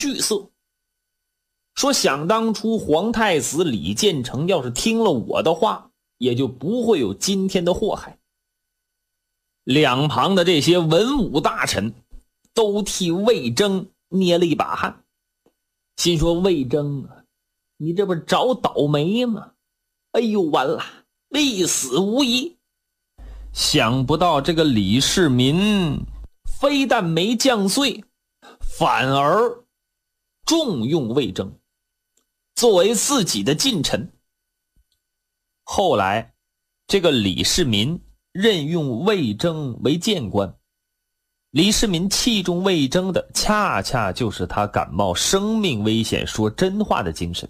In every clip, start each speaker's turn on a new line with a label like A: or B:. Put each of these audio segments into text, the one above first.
A: 惧色，说想当初皇太子李建成要是听了我的话，也就不会有今天的祸害。两旁的这些文武大臣都替魏征捏了一把汗，心说魏征啊，你这不是找倒霉吗？哎呦，完了，必死无疑。想不到这个李世民非但没降罪，反而重用魏征作为自己的近臣。后来这个李世民任用魏征为谏官，李世民器重魏征的恰恰就是他敢冒生命危险说真话的精神。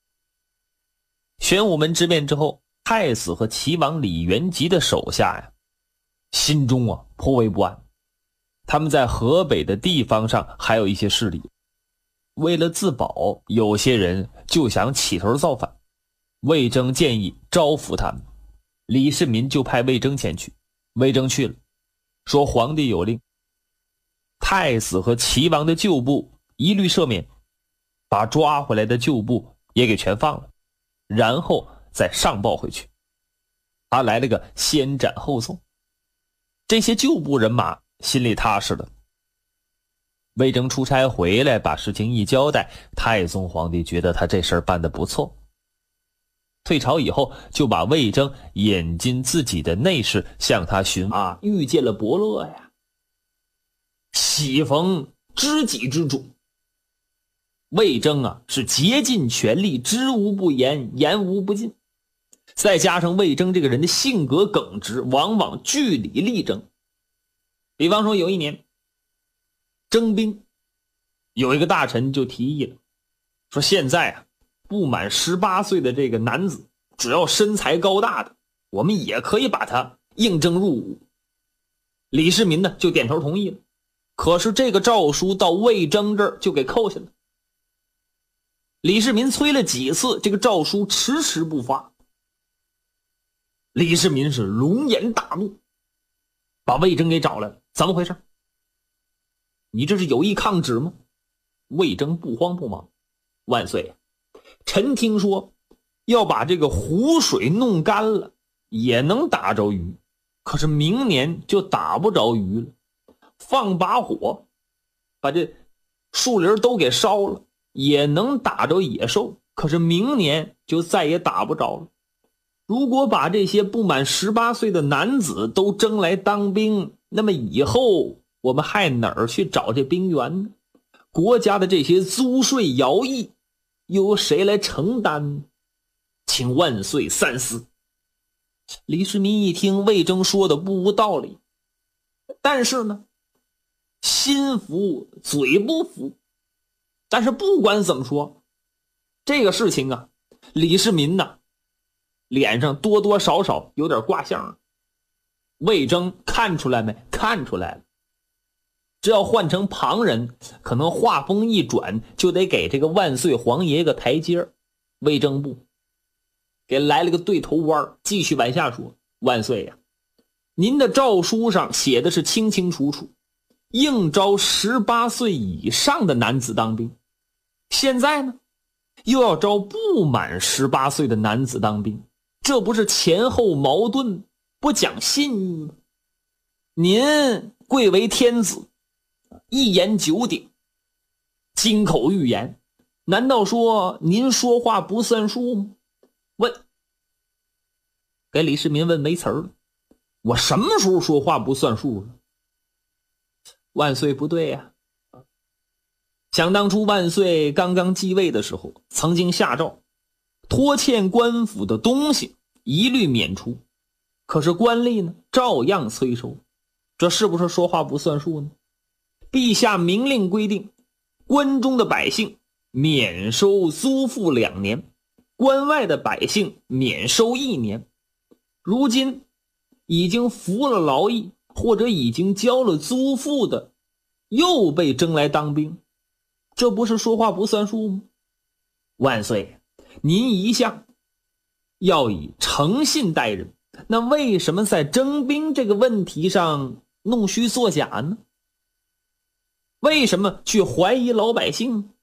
A: 玄武门之变之后，太子和齐王李元吉的手下呀，心中颇为不安。他们在河北的地方上还有一些势力，为了自保，有些人就想起头造反。魏征建议招抚他们，李世民就派魏征前去。魏征去了，说皇帝有令，太子和齐王的旧部一律赦免，把抓回来的旧部也给全放了，然后再上报回去。他来了个先斩后奏，这些旧部人马心里踏实了。魏征出差回来，把事情一交代，太宗皇帝觉得他这事儿办得不错。退朝以后，就把魏征引进自己的内室，向他询问遇见了伯乐呀，喜逢知己之主。魏征是竭尽全力，知无不言，言无不尽。再加上魏征这个人的性格耿直，往往据理力争。比方说有一年征兵，有一个大臣就提议了，说现在不满18岁的这个男子，只要身材高大的，我们也可以把他应征入伍。李世民呢就点头同意了，可是这个诏书到魏征这儿就给扣下了。李世民催了几次，这个诏书迟迟不发。李世民是龙颜大怒，把魏征给找来了，怎么回事？你这是有意抗旨吗？魏征不慌不忙，万岁，臣听说要把这个湖水弄干了也能打着鱼，可是明年就打不着鱼了。放把火把这树林都给烧了也能打着野兽，可是明年就再也打不着了。如果把这些不满18岁的男子都征来当兵，那么以后我们还哪儿去找这兵源呢？国家的这些租税徭役又由谁来承担呢？请万岁三思。李世民一听魏征说的不无道理，但是呢，心服嘴不服。但是不管怎么说，这个事情李世民脸上多多少少有点挂相。魏征看出来没？看出来了。这要换成旁人，可能话锋一转就得给这个万岁皇爷个台阶。魏征不，给来了个对头弯，继续往下说：万岁呀，您的诏书上写的是清清楚楚，应招18岁以上的男子当兵，现在呢又要招不满18岁的男子当兵，这不是前后矛盾，不讲信誉吗？您贵为天子，一言九鼎，金口玉言，难道说您说话不算数吗？问，给李世民问没词儿了。我什么时候说话不算数了？万岁不对呀。想当初万岁刚刚继位的时候，曾经下诏拖欠官府的东西一律免除，可是官吏呢照样催收，这是不是说话不算数呢？陛下明令规定，关中的百姓免收租赋2年，关外的百姓免收1年。如今已经服了劳役或者已经交了租赋的又被征来当兵，这不是说话不算数吗？万岁，您一向要以诚信待人，那为什么在征兵这个问题上弄虚作假呢？为什么去怀疑老百姓？